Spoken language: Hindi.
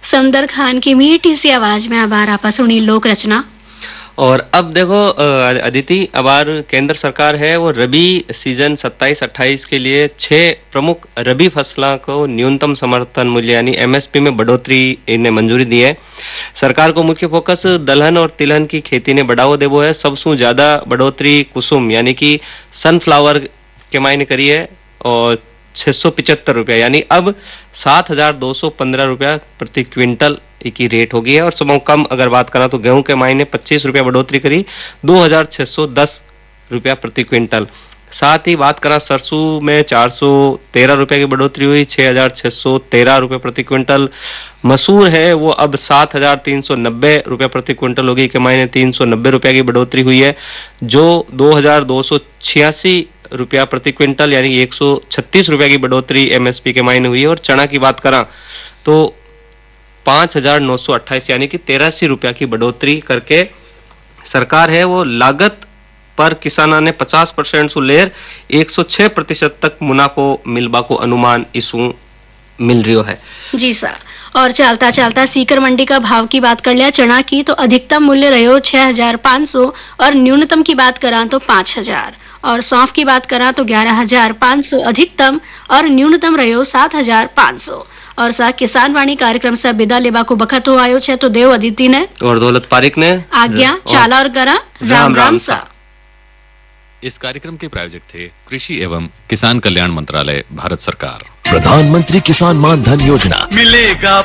समदर खान की मीठी सी आवाज में आबार आपा सुनी लोक रचना। और अब देखो अदिति, अबार केंद्र सरकार है वो रबी सीजन 27-28 के लिए 6 प्रमुख रबी फसलों को न्यूनतम समर्थन मूल्य यानी एमएसपी में बढ़ोतरी इन्हें मंजूरी दी है। सरकार को मुख्य फोकस दलहन और तिलहन की खेती ने बढ़ावा देवो है। सबसे ज्यादा बढ़ोतरी कुसुम यानी कि सनफ्लावर के मायने करी है और 675 रुपया यानी अब 7,215 रुपया प्रति क्विंटल की रेट हो गई है। और सब कम अगर बात करा तो गेहूं के मायने 25 रुपया बढ़ोतरी करी 2,610 रुपया प्रति क्विंटल। साथ ही बात करा सरसों में 413 रुपया की बढ़ोतरी हुई 6,613 रुपये प्रति क्विंटल। मसूर है वो अब 7,390 रुपया प्रति क्विंटल होगी के मायने 390 रुपया की बढ़ोतरी हुई है जो 2,286 रुपया प्रति क्विंटल यानी 136 रुपया की बढ़ोतरी एमएसपी के मायने हुई है। और चना की बात करा तो 5,928 यानी कि 83 रुपया की बढ़ोतरी करके सरकार है वो लागत पर किसाना ने 50% से लेर 106% तक मुनाफो मिलबा को अनुमान इसू मिल रही है। जी सर। और चलता चलता सीकर मंडी का भाव की बात कर लिया चना की तो अधिकतम मूल्य रहो 6,500 और न्यूनतम की बात करा तो 5,000 और सौंफ की बात करा तो 11,500 अधिकतम और न्यूनतम रहो 7,500। और सा किसान वाणी कार्यक्रम से विदा लेबा को बखत हो आयो छे तो देव अदिति ने और दौलत पारिक ने आज्ञा चाला और करा राम राम सा। इस कार्यक्रम के प्रायोजक थे कृषि एवं किसान कल्याण मंत्रालय, भारत सरकार। प्रधानमंत्री किसान मान धन योजना मिलेगा